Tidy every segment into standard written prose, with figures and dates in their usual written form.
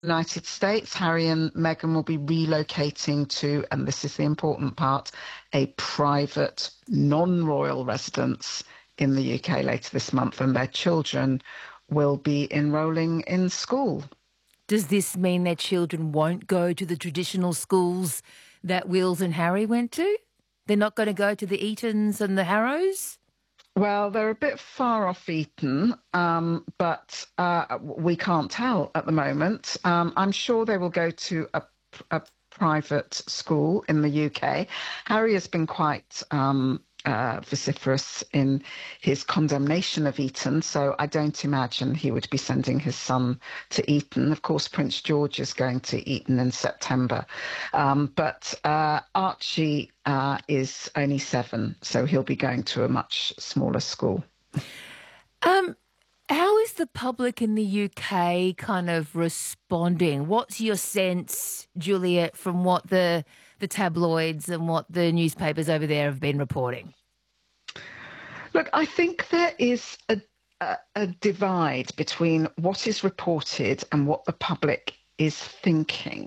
United States. Harry and Meghan will be relocating to, and this is the important part, a private, non-royal residence in the UK later this month, and their children will be enrolling in school. Does this mean their children won't go to the traditional schools that Wills and Harry went to? They're not going to go to the Etons and the Harrows? Well, they're a bit far off Eton, but we can't tell at the moment. I'm sure they will go to a private school in the UK. Harry has been quite vociferous in his condemnation of Eton, so I don't imagine he would be sending his son to Eton. Of course, Prince George is going to Eton in September, but Archie is only 7, so he'll be going to a much smaller school. Um, how is the public in the UK kind of responding? What's your sense, Juliet, from what the tabloids and what the newspapers over there have been reporting? Look, I think there is a divide between what is reported and what the public is thinking.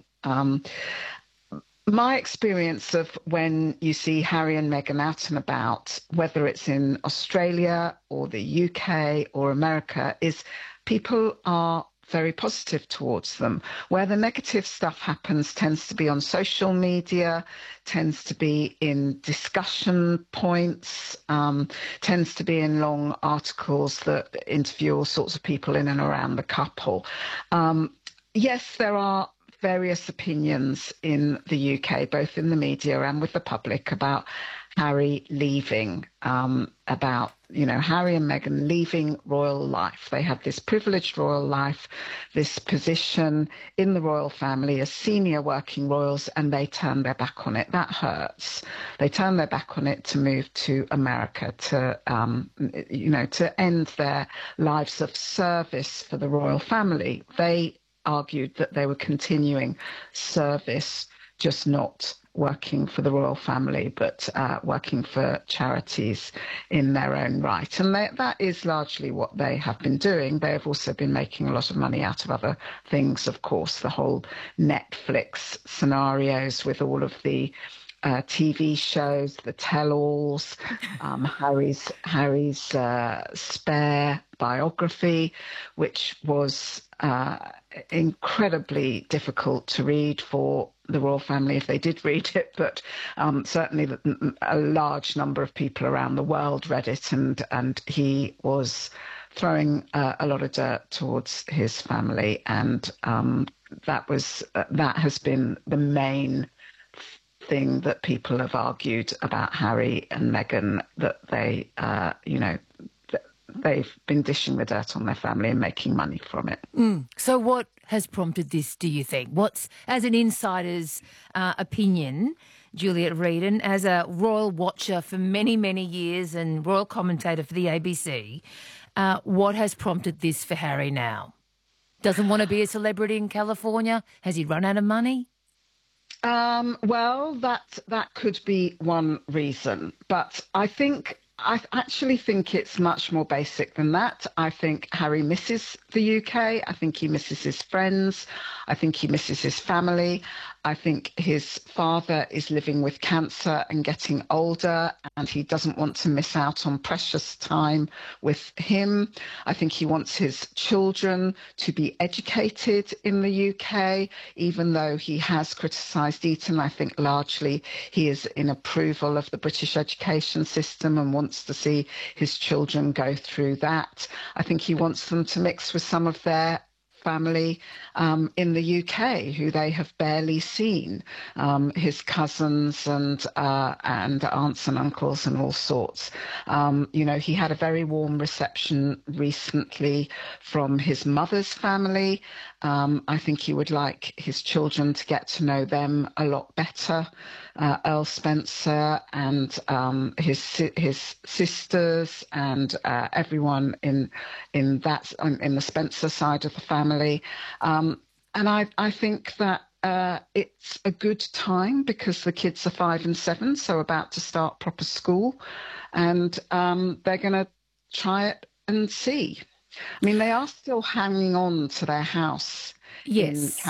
My experience of when you see Harry and Meghan out and about, whether it's in Australia or the UK or America, is people are very positive towards them. Where the negative stuff happens tends to be on social media, tends to be in discussion points, tends to be in long articles that interview all sorts of people in and around the couple. Yes, there are various opinions in the UK, both in the media and with the public, about Harry leaving, about, Harry and Meghan leaving royal life. They had this privileged royal life, this position in the royal family as senior working royals, and they turned their back on it. That hurts. They turned their back on it to move to America, to end their lives of service for the royal family. They argued that they were continuing service, just not working for the royal family, but working for charities in their own right. And that is largely what they have been doing. They have also been making a lot of money out of other things, of course, the whole Netflix scenarios with all of the TV shows, the tell-alls, Harry's Spare biography, which was incredibly difficult to read for the royal family if they did read it, but certainly a large number of people around the world read it, and he was throwing a lot of dirt towards his family, and that has been the main thing that people have argued about Harry and Meghan, that they've been dishing the dirt on their family and making money from it. So what has prompted this, do you think? What's, as an insider's opinion, Juliet Reedon, as a royal watcher for many, many years and royal commentator for the ABC, what has prompted this for Harry now? Doesn't want to be a celebrity in California? Has he run out of money? Well, that could be one reason, but I actually think it's much more basic than that. I think Harry misses the UK. I think he misses his friends. I think he misses his family. I think his father is living with cancer and getting older, and he doesn't want to miss out on precious time with him. I think he wants his children to be educated in the UK, even though he has criticised Eton. I think largely he is in approval of the British education system and wants to see his children go through that. I think he wants them to mix with some of their family in the UK, who they have barely seen, his cousins and aunts and uncles and all sorts. He had a very warm reception recently from his mother's family. I think he would like his children to get to know them a lot better. Earl Spencer and his sisters and everyone in the Spencer side of the family, and I think that it's a good time because the kids are 5 and 7, so about to start proper school, and they're going to try it and see. I mean, they are still hanging on to their house in Yes.